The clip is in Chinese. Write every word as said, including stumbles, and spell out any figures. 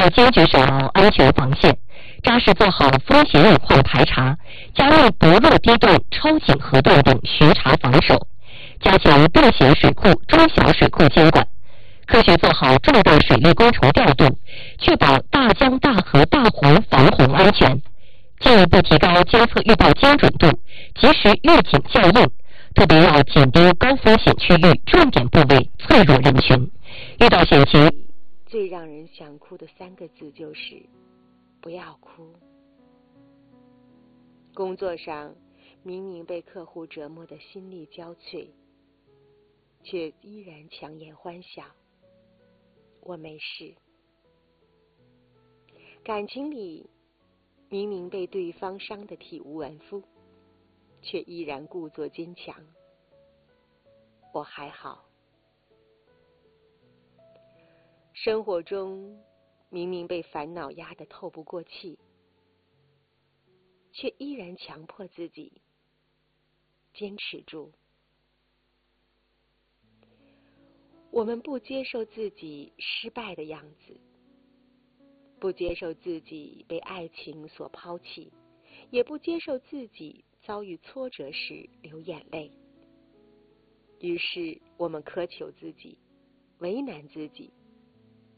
坚决守牢安全防线，扎实做好风险隐患排查，加密薄弱低段超警核段等巡查防守，加强大型水库、中小水库监管，科学做好重大水利工程调度，确保大江大河大湖防洪安全，进一步提高监测预报精准度，及时预警效应，特别要紧盯高风险区域、重点部位、脆弱人群，遇到险情。 最让人想哭的三个字就是不要哭。工作上明明被客户折磨得心力交瘁，却依然强颜欢笑，我没事。感情里明明被对方伤得体无完肤，却依然故作坚强，我还好。生活中明明被烦恼压得透不过气，却依然强迫自己坚持住。我们不接受自己失败的样子，不接受自己被爱情所抛弃，也不接受自己遭遇挫折时流眼泪。于是我们苛求自己，为难自己，